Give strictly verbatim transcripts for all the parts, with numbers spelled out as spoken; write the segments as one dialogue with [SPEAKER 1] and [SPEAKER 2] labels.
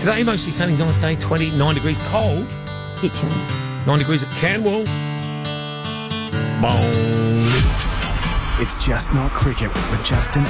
[SPEAKER 1] Today, mostly sunny, nice day, twenty-nine degrees, cold.
[SPEAKER 2] Bit chilly.
[SPEAKER 1] nine degrees at Canwell. Boom.
[SPEAKER 3] It's Just Not Cricket with Justin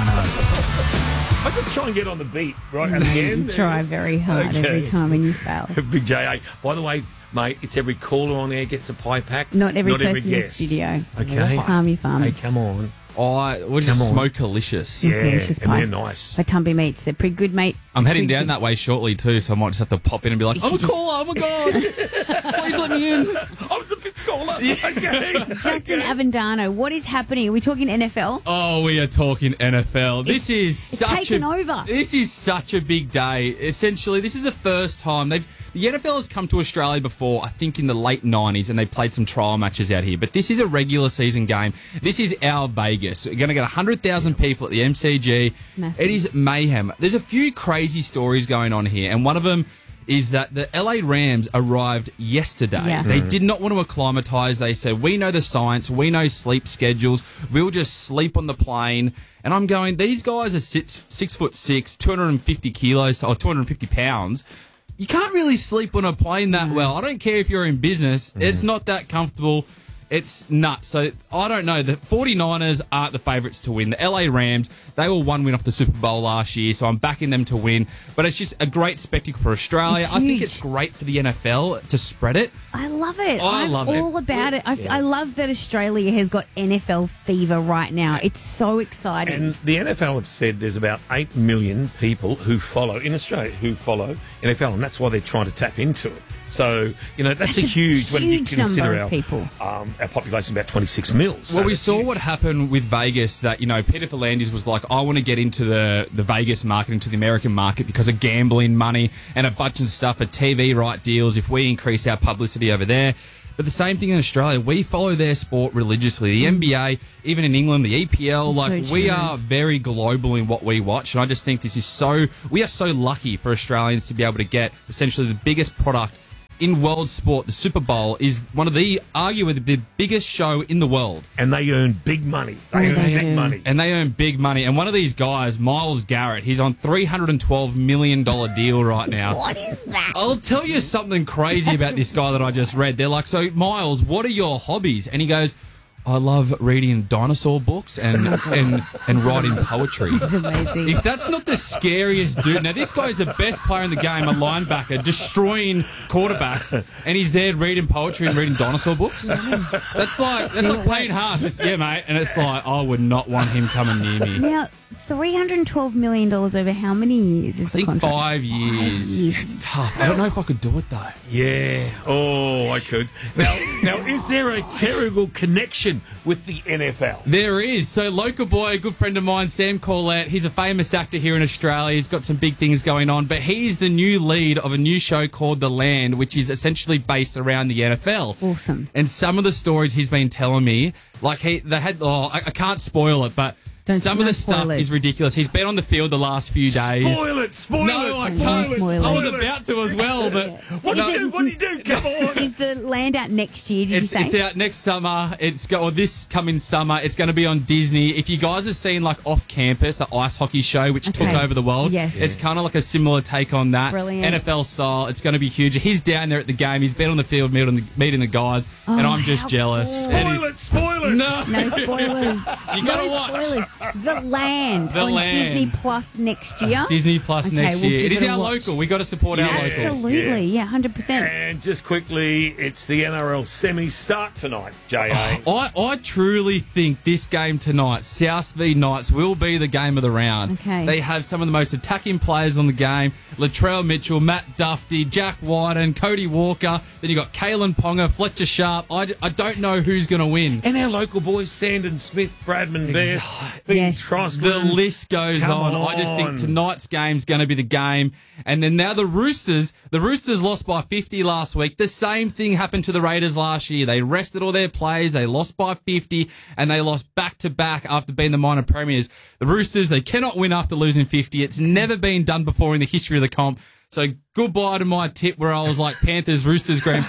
[SPEAKER 3] Avendano.
[SPEAKER 1] I just try and get on the beat right at the end.
[SPEAKER 2] You try very hard
[SPEAKER 1] Okay.
[SPEAKER 2] every time and you fail.
[SPEAKER 1] Big J A. By the way, mate, it's every caller on there gets a pie pack.
[SPEAKER 2] Not every
[SPEAKER 1] Not
[SPEAKER 2] person
[SPEAKER 1] every
[SPEAKER 2] in the
[SPEAKER 1] guest.
[SPEAKER 2] studio.
[SPEAKER 1] Okay.
[SPEAKER 2] Farmy farm.
[SPEAKER 1] Hey, come on.
[SPEAKER 4] Oh, we're just
[SPEAKER 1] Come on.
[SPEAKER 4] smoke-alicious.
[SPEAKER 1] Yeah,
[SPEAKER 2] Delicious
[SPEAKER 1] and
[SPEAKER 2] pies.
[SPEAKER 1] they're nice.
[SPEAKER 2] By Tumby Meats. They're pretty good, mate.
[SPEAKER 4] I'm heading
[SPEAKER 2] Pretty
[SPEAKER 4] down
[SPEAKER 2] good.
[SPEAKER 4] that way shortly too, so I might just have to pop in and be like, I'm a caller, oh my God, please let me in.
[SPEAKER 1] I was the fifth caller. Okay.
[SPEAKER 2] Justin
[SPEAKER 1] Okay.
[SPEAKER 2] Avendano, what is happening? Are we talking N F L?
[SPEAKER 4] Oh, we are talking N F L. This is such
[SPEAKER 2] taken
[SPEAKER 4] a
[SPEAKER 2] over.
[SPEAKER 4] This is such a big day. Essentially, this is the first time they've the N F L has come to Australia before. I think in the late nineties, and they played some trial matches out here. But this is a regular season game. This is our Vegas. We're going to get one hundred thousand people at the M C G.
[SPEAKER 2] Massive.
[SPEAKER 4] It is mayhem. There's a few crazy stories going on here, and one of them is that the L A Rams arrived yesterday.
[SPEAKER 2] Yeah.
[SPEAKER 4] They did not want to acclimatise. They said, we know the science, we know sleep schedules, we'll just sleep on the plane. And I'm going, these guys are six, six foot six, two hundred fifty kilos, or two hundred fifty pounds. You can't really sleep on a plane that well. I don't care if you're in business. It's not that comfortable. It's nuts. So, I don't know. The 49ers aren't the favourites to win. The L A Rams, they were one win off the Super Bowl last year, so I'm backing them to win. But it's just a great spectacle for Australia.
[SPEAKER 2] It's
[SPEAKER 4] I think
[SPEAKER 2] huge.
[SPEAKER 4] it's great for the N F L to spread it.
[SPEAKER 2] I love it.
[SPEAKER 4] I
[SPEAKER 2] I'm
[SPEAKER 4] love it.
[SPEAKER 2] all about it. I, I love that Australia has got N F L fever right now. It's so exciting.
[SPEAKER 1] And the N F L have said there's about eight million people who follow, in Australia, who follow N F L, and that's why they're trying to tap into it. So, you know, that's,
[SPEAKER 2] That's
[SPEAKER 1] a
[SPEAKER 2] a
[SPEAKER 1] huge, when you
[SPEAKER 2] huge
[SPEAKER 1] consider
[SPEAKER 2] number of
[SPEAKER 1] our,
[SPEAKER 2] people.
[SPEAKER 1] Um, our population about twenty-six mil. So
[SPEAKER 4] Well, we
[SPEAKER 1] that's
[SPEAKER 4] saw
[SPEAKER 1] huge.
[SPEAKER 4] what happened with Vegas, that, you know, Peter Ferlandis was like, I want to get into the, the Vegas market, into the American market because of gambling money and a bunch of stuff for T V right deals if we increase our publicity over there. But the same thing in Australia. We follow their sport religiously. The N B A, even in England, the E P L,
[SPEAKER 2] So
[SPEAKER 4] like we
[SPEAKER 2] true.
[SPEAKER 4] are very global in what we watch. And I just think this is so, we are so lucky for Australians to be able to get essentially the biggest product in world sport. The Super Bowl is one of the, arguably the biggest show in the world.
[SPEAKER 1] And they earn big money. They
[SPEAKER 2] Oh,
[SPEAKER 1] earn
[SPEAKER 2] they
[SPEAKER 1] big
[SPEAKER 2] do.
[SPEAKER 1] money.
[SPEAKER 4] And they earn big money. And one of these guys, Myles Garrett, he's on three hundred twelve million dollars deal right now.
[SPEAKER 2] what is that?
[SPEAKER 4] I'll tell you something crazy about this guy that I just read. They're like, so, Miles, what are your hobbies? And he goes, I love reading dinosaur books and and, and writing poetry.
[SPEAKER 2] It's amazing.
[SPEAKER 4] If that's not the scariest dude. Now, this guy is the best player in the game, a linebacker, destroying quarterbacks, and he's there reading poetry and reading dinosaur books. That's like that's like Payne Haas. Just, yeah, mate. And it's like, I would not want him coming near me.
[SPEAKER 2] Now, three hundred twelve million dollars over how many years is
[SPEAKER 4] I
[SPEAKER 2] the
[SPEAKER 4] think
[SPEAKER 2] contract?
[SPEAKER 4] five years.
[SPEAKER 2] years.
[SPEAKER 4] It's tough. I don't know if I could do it, though.
[SPEAKER 1] Yeah. Oh, I could. Now, now, is there a terrible connection with the N F L?
[SPEAKER 4] There is. So, local boy, a good friend of mine, Sam Corlett, he's a famous actor here in Australia. He's got some big things going on, but he's the new lead of a new show called The Land, which is essentially based around the N F L.
[SPEAKER 2] Awesome.
[SPEAKER 4] And some of the stories he's been telling me, like he, they had, oh, I, I can't spoil it, but
[SPEAKER 2] Don't-
[SPEAKER 4] some
[SPEAKER 2] no
[SPEAKER 4] of the stuff
[SPEAKER 2] spoilers.
[SPEAKER 4] is ridiculous. He's been on the field the last few days.
[SPEAKER 1] Spoil it, spoil
[SPEAKER 4] No,
[SPEAKER 1] it,
[SPEAKER 4] I
[SPEAKER 1] spoil
[SPEAKER 4] can't.
[SPEAKER 1] it,
[SPEAKER 2] spoil
[SPEAKER 4] I
[SPEAKER 2] it.
[SPEAKER 4] was
[SPEAKER 1] spoil it.
[SPEAKER 4] about to as well, but
[SPEAKER 1] What do
[SPEAKER 4] no.
[SPEAKER 1] you do? What do you do? Come on.
[SPEAKER 2] Is the land out next year, did
[SPEAKER 4] It's,
[SPEAKER 2] you say?
[SPEAKER 4] it's out next summer. It's go, or this coming summer. It's going to be on Disney. If you guys have seen like Off Campus, the ice hockey show which
[SPEAKER 2] Okay.
[SPEAKER 4] took over the world,
[SPEAKER 2] Yes.
[SPEAKER 4] it's kind of like a similar take on that.
[SPEAKER 2] Brilliant.
[SPEAKER 4] N F L style. It's going to be huge. He's down there at the game. He's been on the field meeting the, meeting the guys, and
[SPEAKER 2] Oh,
[SPEAKER 4] I'm just
[SPEAKER 2] how
[SPEAKER 4] jealous.
[SPEAKER 2] cool.
[SPEAKER 4] And
[SPEAKER 1] Spoil
[SPEAKER 4] he's-
[SPEAKER 1] it, spoil it.
[SPEAKER 4] No,
[SPEAKER 2] No spoilers.
[SPEAKER 4] You got to
[SPEAKER 2] No
[SPEAKER 4] watch.
[SPEAKER 2] spoilers. The Land
[SPEAKER 4] The
[SPEAKER 2] on
[SPEAKER 4] Land.
[SPEAKER 2] Disney Plus next year.
[SPEAKER 4] Disney Plus
[SPEAKER 2] Okay,
[SPEAKER 4] next
[SPEAKER 2] we'll
[SPEAKER 4] year.
[SPEAKER 2] give
[SPEAKER 4] It is
[SPEAKER 2] it a
[SPEAKER 4] our
[SPEAKER 2] watch.
[SPEAKER 4] local. We got to support our
[SPEAKER 1] Yes.
[SPEAKER 4] locals.
[SPEAKER 2] Absolutely, yeah, one hundred percent.
[SPEAKER 1] And just quickly, it's the N R L semis start tonight, J A.
[SPEAKER 4] I, I truly think this game tonight, South v Knights, will be the game of the round.
[SPEAKER 2] Okay.
[SPEAKER 4] They have some of the most attacking players on the game. Latrell Mitchell, Matt Duffy, Jack Wyden, Cody Walker. Then you got Kalen Ponga, Fletcher Sharp. I, I don't know who's going to win.
[SPEAKER 1] And our local boys, Sandon Smith, Bradman Best, Pete
[SPEAKER 2] Yes.
[SPEAKER 1] Cross.
[SPEAKER 4] The list goes
[SPEAKER 1] Come
[SPEAKER 4] on. I just
[SPEAKER 1] on.
[SPEAKER 4] think tonight's game's going to be the game. And then now the Roosters, the Roosters lost by fifty last week. The same thing happened to the Raiders last year. They rested all their players. They lost by fifty and they lost back to back after being the minor premiers. The Roosters, they cannot win after losing fifty. It's never been done before in the history of the comp. So goodbye to my tip where I was like Panthers Roosters grand final.
[SPEAKER 2] That's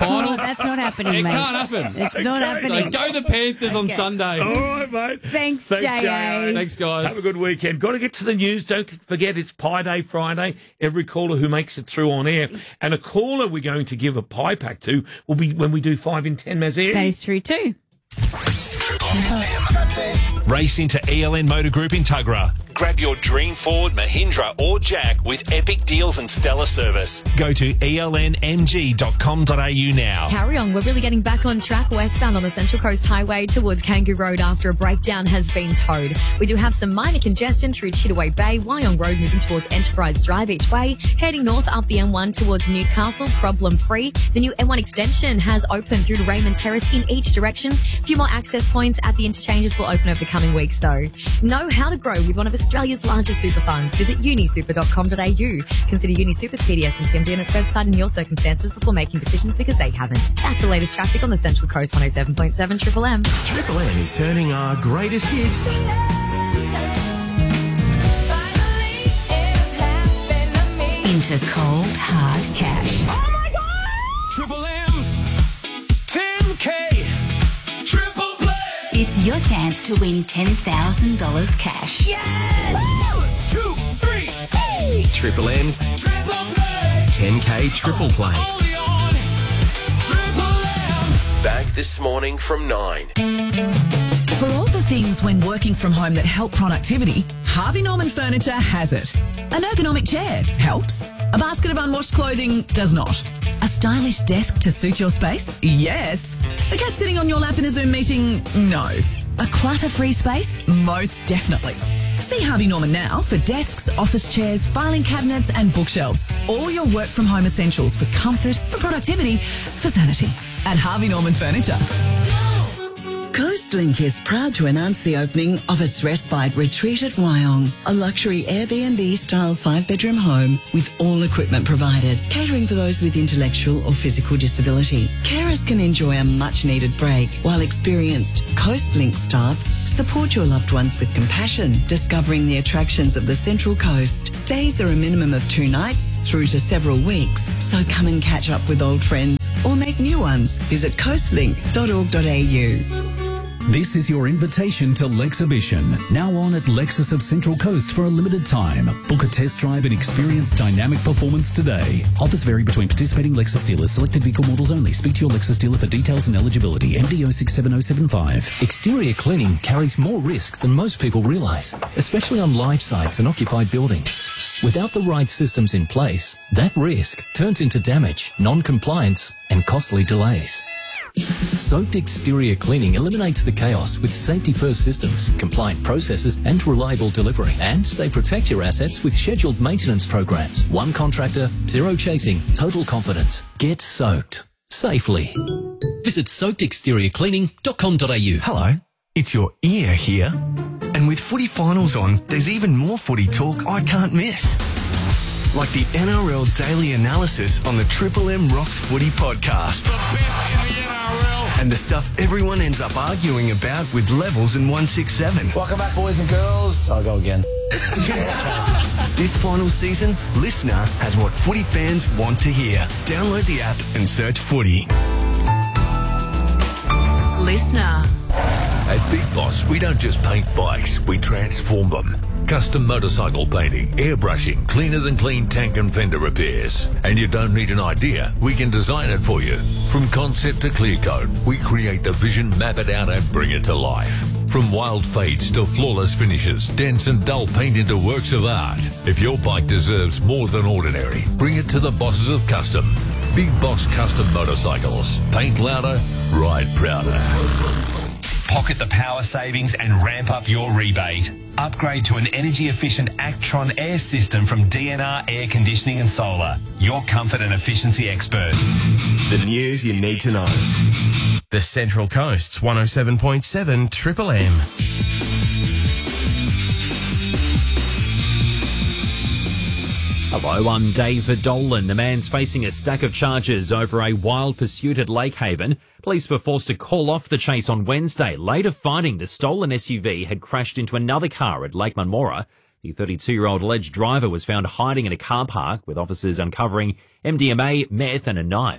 [SPEAKER 2] That's not happening,
[SPEAKER 4] It
[SPEAKER 2] mate.
[SPEAKER 4] can't happen.
[SPEAKER 2] It's not
[SPEAKER 1] Okay.
[SPEAKER 4] So
[SPEAKER 2] happening.
[SPEAKER 4] go the Panthers on Sunday.
[SPEAKER 1] All right, mate.
[SPEAKER 2] Thanks,
[SPEAKER 1] Thanks,
[SPEAKER 2] J A.
[SPEAKER 1] J A.
[SPEAKER 4] Thanks, guys.
[SPEAKER 1] Have a good weekend. Got to get to the news. Don't forget it's Pie Day Friday. Every caller who makes it through on air. And a caller we're going to give a pie pack to will be when we do five in ten, Mazzy.
[SPEAKER 2] That is true too.
[SPEAKER 5] Race into E L N Motor Group in Tuggerah. Grab your dream Ford, Mahindra or Jack with epic deals and stellar service. Go to E L N M G dot com dot a u now.
[SPEAKER 6] Carry on. We're really getting back on track westbound on the Central Coast Highway towards Kangaroo Road after a breakdown has been towed. We do have some minor congestion through Chittaway Bay, Wyong Road moving towards Enterprise Drive each way. Heading north up the M one towards Newcastle, problem free. The new M one extension has opened through to Raymond Terrace in each direction. A few more access points at the interchanges will open over the coming weeks though. Know how to grow with one of Australia's largest super funds. Visit unisuper dot com dot a u. Consider Unisuper's P D S and T M D on its website in your circumstances before making decisions because they haven't. That's the latest traffic on the Central Coast one oh seven point seven Triple M.
[SPEAKER 3] Triple M is turning our greatest hits
[SPEAKER 7] into cold, hard cash.
[SPEAKER 3] Triple M's ten K Triple Play.
[SPEAKER 7] It's your chance to win ten thousand dollars cash.
[SPEAKER 3] Two, three, hey. Triple M's Triple Play. ten K Triple Play. Only on Triple M.
[SPEAKER 8] Back this morning from nine.
[SPEAKER 9] For all the things when working from home that help productivity, Harvey Norman Furniture has it. An ergonomic chair helps. A basket of unwashed clothing does not. A stylish desk to suit your space? Yes. The cat sitting on your lap in a Zoom meeting? No. A clutter-free space? Most definitely. See Harvey Norman now for desks, office chairs, filing cabinets and bookshelves. All your work from home essentials for comfort, for productivity, for sanity. At Harvey Norman Furniture.
[SPEAKER 10] Coastlink is proud to announce the opening of its Respite Retreat at Wyong, a luxury Airbnb-style five-bedroom home with all equipment provided, catering for those with intellectual or physical disability. Carers can enjoy a much-needed break, while experienced Coastlink staff support your loved ones with compassion, discovering the attractions of the Central Coast. Stays are a minimum of two nights through to several weeks, so come and catch up with old friends or make new ones. Visit coastlink dot org dot a u.
[SPEAKER 11] This is your invitation to Lexhibition, now on at Lexus of Central Coast for a limited time. Book a test drive and experience dynamic performance today. Offers vary between participating Lexus dealers. Selected vehicle models only. Speak to your Lexus dealer for details and eligibility. M D zero six seven zero seven five.
[SPEAKER 5] Exterior cleaning carries more risk than most people realise, especially on live sites and occupied buildings. Without the right systems in place, that risk turns into damage, non-compliance and costly delays. Soaked Exterior Cleaning eliminates the chaos with safety-first systems, compliant processes and reliable delivery. And they protect your assets with scheduled maintenance programs. One contractor, zero chasing, total confidence. Get soaked safely. Visit soaked exterior cleaning dot com dot a u.
[SPEAKER 3] Hello, it's your ear here. And with footy finals on, there's even more footy talk I can't miss. Like the N R L Daily Analysis on the Triple M Rocks Footy Podcast. The best in the N R L. And the stuff everyone ends up arguing about with Levels and one six seven.
[SPEAKER 12] Welcome back, boys and girls. I'll go again.
[SPEAKER 3] This final season, Listener has what footy fans want to hear. Download the app and search footy.
[SPEAKER 7] Listener.
[SPEAKER 13] At Big Boss, we don't just paint bikes, we transform them. Custom motorcycle painting, airbrushing, cleaner than clean tank and fender repairs. And you don't need an idea, we can design it for you. From concept to clear coat, we create the vision, map it out and bring it to life. From wild fades to flawless finishes, dense and dull paint into works of art. If your bike deserves more than ordinary, bring it to the bosses of custom. Big Boss Custom Motorcycles. Paint louder, ride prouder.
[SPEAKER 14] Pocket the power savings and ramp up your rebate. Upgrade to an energy-efficient Actron air system from D N R Air Conditioning and Solar. Your comfort and efficiency experts.
[SPEAKER 3] The news you need to know. The Central Coast's one oh seven point seven Triple M.
[SPEAKER 15] Hello, I'm David Dolan. The man's facing a stack of charges over a wild pursuit at Lakehaven. Police were forced to call off the chase on Wednesday, later finding the stolen S U V had crashed into another car at Lake Munmorah. The thirty-two-year-old alleged driver was found hiding in a car park, with officers uncovering M D M A, meth and a knife.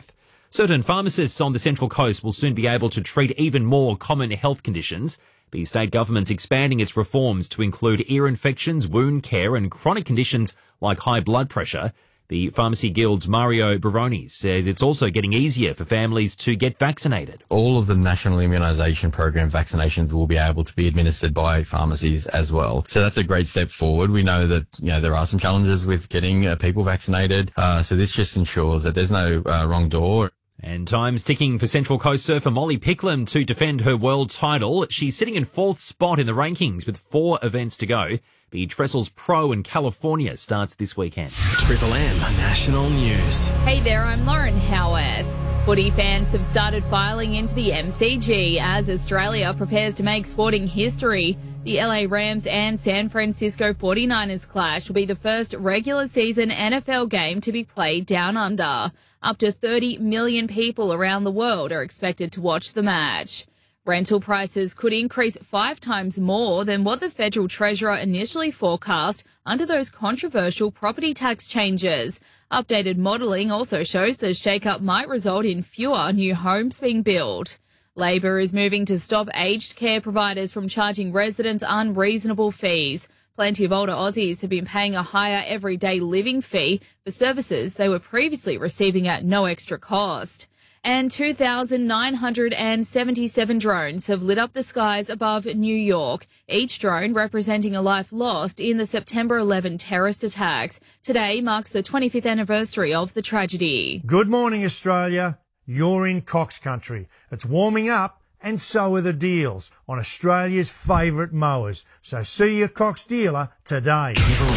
[SPEAKER 15] Certain pharmacists on the Central Coast will soon be able to treat even more common health conditions. The state government's expanding its reforms to include ear infections, wound care and chronic conditions like high blood pressure. The Pharmacy Guild's Mario Baroni says it's also getting easier for families to get vaccinated.
[SPEAKER 16] All of the national immunisation program vaccinations will be able to be administered by pharmacies as well. So that's a great step forward. We know that, you know, there are some challenges with getting uh, people vaccinated. Uh, so this just ensures that there's no uh, wrong door.
[SPEAKER 15] And time's ticking for Central Coast surfer Molly Picklum to defend her world title. She's sitting in fourth spot in the rankings with four events to go. The Trestles Pro in California starts this weekend.
[SPEAKER 3] Triple M National News.
[SPEAKER 17] Hey there, I'm Lauren Howarth. Footy fans have started filing into the M C G as Australia prepares to make sporting history. The L A Rams and San Francisco forty-niners clash will be the first regular season N F L game to be played down under. Up to thirty million people around the world are expected to watch the match. Rental prices could increase five times more than what the Federal Treasurer initially forecast under those controversial property tax changes. Updated modelling also shows the shake-up might result in fewer new homes being built. Labor is moving to stop aged care providers from charging residents unreasonable fees. Plenty of older Aussies have been paying a higher everyday living fee for services they were previously receiving at no extra cost. And two thousand nine hundred seventy-seven drones have lit up the skies above New York, each drone representing a life lost in the September eleventh terrorist attacks. Today marks the twenty-fifth anniversary of the tragedy.
[SPEAKER 18] Good morning, Australia. You're in Cox Country. It's warming up, and so are the deals on Australia's favourite mowers. So see your Cox dealer today.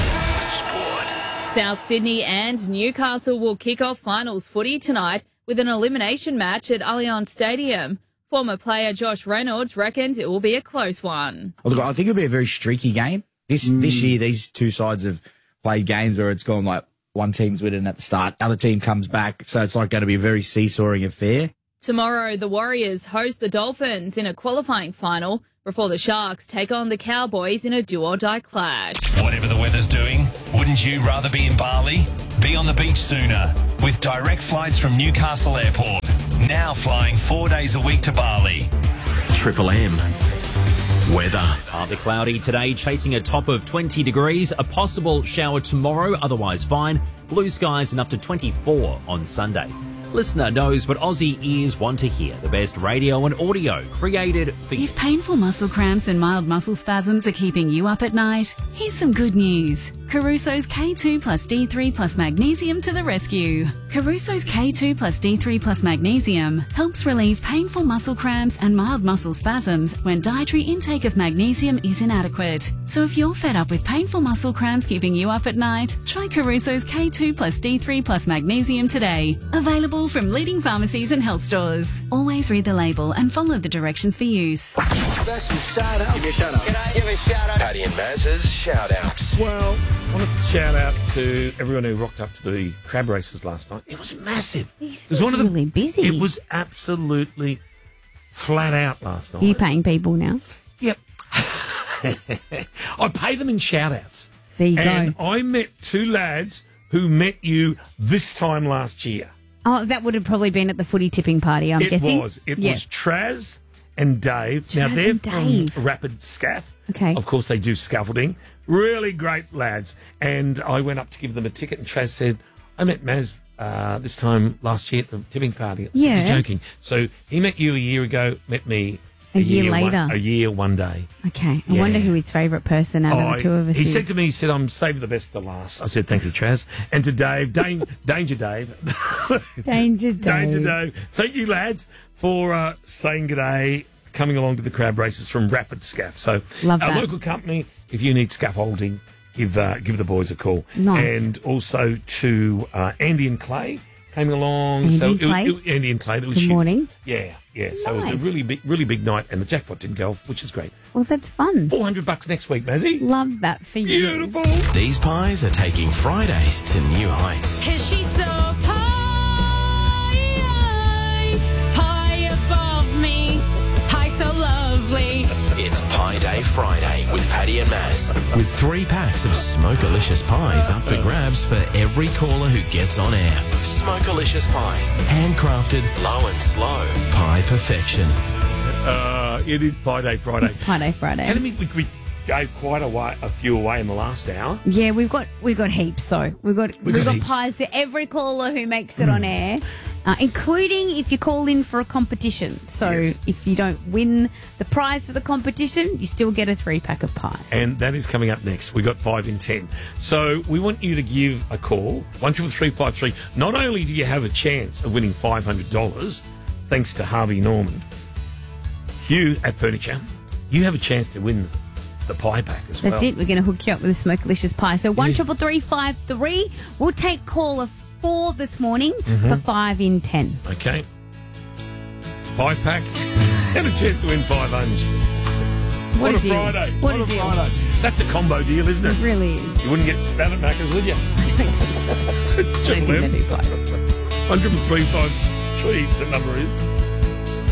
[SPEAKER 17] South Sydney and Newcastle will kick off finals footy tonight with an elimination match at Allianz Stadium. Former player Josh Reynolds reckons it will be a close one.
[SPEAKER 19] Well, look, I think it'll be a very streaky game. This mm. this year, these two sides have played games where it's gone like one team's winning at the start, other team comes back, so it's like going to be a very seesawing affair.
[SPEAKER 17] Tomorrow, the Warriors host the Dolphins in a qualifying final before the Sharks take on the Cowboys in a do-or-die clash.
[SPEAKER 14] Whatever the weather's doing, wouldn't you rather be in Bali? Be on the beach sooner with direct flights from Newcastle Airport. Now flying four days a week to Bali.
[SPEAKER 3] Triple M weather.
[SPEAKER 15] Partly cloudy today, chasing a top of twenty degrees. A possible shower tomorrow, otherwise fine. Blue skies and up to twenty-four on Sunday. Listener knows what Aussie ears want to hear. The best radio and audio created for you.
[SPEAKER 20] If painful muscle cramps and mild muscle spasms are keeping you up at night, here's some good news. Caruso's K two plus D three plus magnesium to the rescue. Caruso's K two plus D three plus magnesium helps relieve painful muscle cramps and mild muscle spasms when dietary intake of magnesium is inadequate. So if you're fed up with painful muscle cramps keeping you up at night, try Caruso's K two plus D three plus magnesium today. Available from leading pharmacies and health stores. Always read the label and follow the directions for use.
[SPEAKER 3] Special shout out. Give me a shout out. Can I give a shout out? Paddy and Maz's shout outs.
[SPEAKER 1] Well, I want to shout out to everyone who rocked up to the crab races last night. It was massive.
[SPEAKER 2] It
[SPEAKER 1] was one of the
[SPEAKER 2] really busy.
[SPEAKER 1] It was absolutely flat out last night.
[SPEAKER 2] Are you paying people now?
[SPEAKER 1] Yep. I pay them in shout outs.
[SPEAKER 2] There you
[SPEAKER 1] and
[SPEAKER 2] go.
[SPEAKER 1] I met two lads who met you this time last year.
[SPEAKER 2] Oh, that would have probably been at the footy tipping party, I'm
[SPEAKER 1] it
[SPEAKER 2] guessing.
[SPEAKER 1] was. It
[SPEAKER 2] yeah.
[SPEAKER 1] was Traz and Dave.
[SPEAKER 2] Traz
[SPEAKER 1] now, they're
[SPEAKER 2] and Dave.
[SPEAKER 1] from Rapid Scaff.
[SPEAKER 2] Okay.
[SPEAKER 1] Of course, they do scaffolding. Really great lads. And I went up to give them a ticket, and Traz said, I met Maz uh, this time last year at the tipping party. I said,
[SPEAKER 2] Yeah.
[SPEAKER 1] "You're joking." So he met you a year ago, met me
[SPEAKER 2] A year later.
[SPEAKER 1] One, a year, one day.
[SPEAKER 2] Okay. I
[SPEAKER 1] Yeah.
[SPEAKER 2] wonder who his favourite person out of
[SPEAKER 1] Oh,
[SPEAKER 2] the two of us
[SPEAKER 1] he
[SPEAKER 2] is.
[SPEAKER 1] said to me, he said, I'm saving the best to last. I said, thank you, Traz. And to Dave, Dane, Danger Dave.
[SPEAKER 2] Danger Dave.
[SPEAKER 1] Danger Dave. Thank you, lads, for uh, saying good day, coming along to the crab races from Rapid Scaff. So,
[SPEAKER 2] Love
[SPEAKER 1] our
[SPEAKER 2] that.
[SPEAKER 1] local company, if you need scaffolding, give uh, give the boys a call.
[SPEAKER 2] Nice.
[SPEAKER 1] And also to uh, Andy and Clay came along.
[SPEAKER 2] Andy
[SPEAKER 1] so
[SPEAKER 2] and Clay?
[SPEAKER 1] It, it, Andy and Clay. That was
[SPEAKER 2] Good
[SPEAKER 1] huge.
[SPEAKER 2] morning.
[SPEAKER 1] Yeah, yeah. So it
[SPEAKER 2] Nice.
[SPEAKER 1] was a really big, really big night, and the jackpot didn't go off, which is great.
[SPEAKER 2] Well, that's fun.
[SPEAKER 1] Four hundred bucks next week, Mazzy.
[SPEAKER 2] Love that for you.
[SPEAKER 1] Beautiful.
[SPEAKER 3] These pies are taking Fridays to new heights.
[SPEAKER 17] Cause she's so high, high above me, high so lovely.
[SPEAKER 3] It's
[SPEAKER 8] Pie Day Friday with Paddy and Maz.
[SPEAKER 3] With three packs of Smokelicious pies up for grabs for every caller who gets on air.
[SPEAKER 8] Smokelicious pies.
[SPEAKER 3] Handcrafted,
[SPEAKER 8] Low and slow.
[SPEAKER 3] pie perfection.
[SPEAKER 1] Uh, it is Pie Day Friday.
[SPEAKER 2] It's Pie Day Friday.
[SPEAKER 1] And we, we, we gave quite a, way, a few away in the last hour.
[SPEAKER 2] Yeah, we've got we've got heaps though. We've got
[SPEAKER 1] We've
[SPEAKER 2] we've,
[SPEAKER 1] got
[SPEAKER 2] got,
[SPEAKER 1] heaps.
[SPEAKER 2] pies for every caller who makes it on air, uh, including if you call in for a competition. So
[SPEAKER 1] Yes.
[SPEAKER 2] if you don't win the prize for the competition, you still get a three pack of pies.
[SPEAKER 1] And that is coming up next. We got five in ten. So we want you to give a call, one triple three five three. Not only do you have a chance of winning five hundred dollars, thanks to Harvey Norman, you at Furniture, you have a chance to win the pie pack as well.
[SPEAKER 2] That's it. We're going to hook you up with a Smokelicious pie. So one triple three five three. We'll take caller four this morning
[SPEAKER 1] Mhm.
[SPEAKER 2] for five in ten.
[SPEAKER 1] Okay. Pie pack and a chance to win five hundred.
[SPEAKER 2] What
[SPEAKER 1] What,
[SPEAKER 2] a
[SPEAKER 1] a
[SPEAKER 2] deal.
[SPEAKER 1] Friday.
[SPEAKER 2] What a
[SPEAKER 1] a
[SPEAKER 2] deal.
[SPEAKER 1] Friday. That's a combo deal, isn't it?
[SPEAKER 2] It really is.
[SPEAKER 1] You wouldn't get that at Macca's, would you?
[SPEAKER 2] I don't think so. I don't think that'd be close.
[SPEAKER 1] one triple three five three, the number is.